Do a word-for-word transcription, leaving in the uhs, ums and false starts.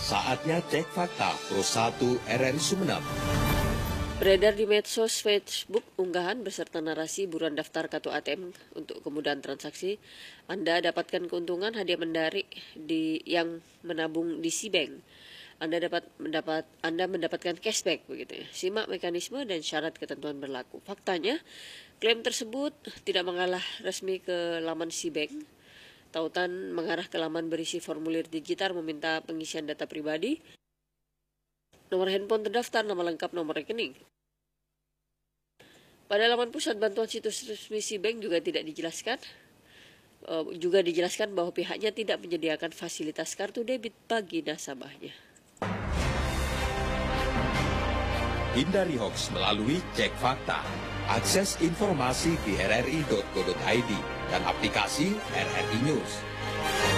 Saatnya cek fakta Pro satu R R I Sumeneb. Beredar di medsos Facebook unggahan beserta narasi buruan daftar kartu A T M untuk kemudahan transaksi. Anda dapatkan keuntungan hadiah menarik di yang menabung di Cbank. Anda dapat mendapat Anda mendapatkan cashback begitu ya. Simak mekanisme dan syarat ketentuan berlaku. Faktanya, klaim tersebut tidak mengalah resmi ke laman Cbank. Tautan mengarah ke laman berisi formulir digital meminta pengisian data pribadi, nomor handphone terdaftar, nama lengkap, nomor rekening. Pada laman pusat bantuan situs resmi Cbank juga tidak dijelaskan, uh, juga dijelaskan bahwa pihaknya tidak menyediakan fasilitas kartu debit bagi nasabahnya. Hindari hoax melalui cek fakta. Akses informasi di r r i titik co titik i d dan aplikasi R R I News.